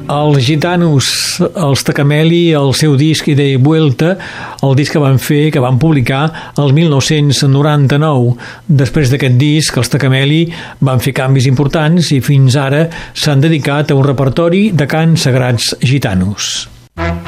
Els Gitanos, els Tacameli, el seu disc Ida i Vuelta, el disc que van publicar el 1999. Després d'aquest disc, els Tacameli van fer canvis importants i fins ara s'han dedicat a un repertori de cants sagrats gitanos.